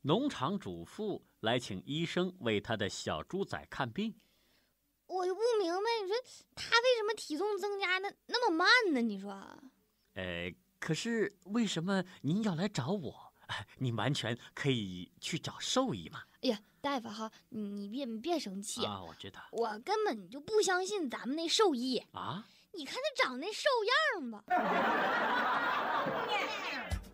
农场主妇来请医生为他的小猪仔看病。 我就不明白，你说他为什么体重增加那么慢呢？你说？ 可是为什么您要来找我？您完全可以去找兽医嘛。 哎呀，大夫哈，你别生气啊！我知道， 我根本就不相信咱们那兽医啊！ 你看他长那兽样吧。